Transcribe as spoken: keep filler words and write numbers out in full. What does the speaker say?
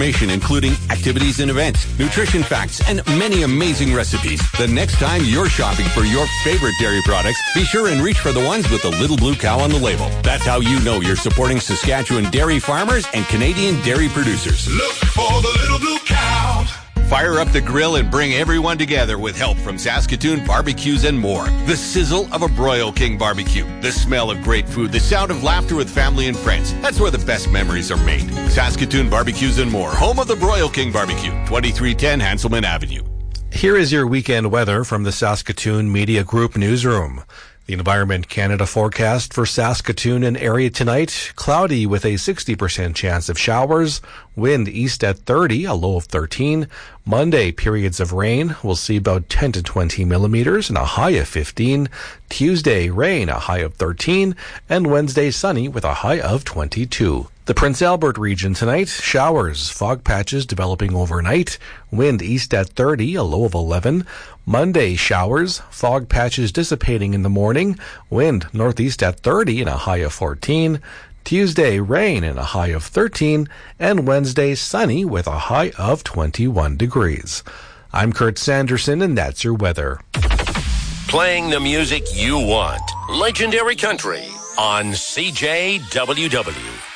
including activities and events, nutrition facts, and many amazing recipes. The next time you're shopping for your favorite dairy products, be sure and reach for the ones with the little blue cow on the label. That's how you know you're supporting Saskatchewan dairy farmers and Canadian dairy producers. Look for the little blue cow. Fire up the grill and bring everyone together with help from Saskatoon Barbecues and more. The sizzle of a Broil King barbecue. The smell of great food. The sound of laughter with family and friends. That's where the best memories are made. Saskatoon Barbecues and more. Home of the Broil King barbecue. twenty-three ten Hanselman Avenue. Here is your weekend weather from the Saskatoon Media Group newsroom. The Environment Canada forecast for Saskatoon and area tonight, cloudy with a sixty percent chance of showers, wind east at thirty, a low of thirteen. Monday, periods of rain, we'll see about ten to twenty millimeters and a high of fifteen. Tuesday, rain, a high of thirteen, and Wednesday, sunny with a high of twenty-two. The Prince Albert region tonight, showers, fog patches developing overnight, wind east at thirty, a low of eleven. Monday, showers, fog patches dissipating in the morning, wind northeast at thirty and a high of fourteen. Tuesday, rain and a high of thirteen, and Wednesday, sunny with a high of twenty-one degrees. I'm Kurt Sanderson, and that's your weather. Playing the music you want. Legendary Country on C J W W.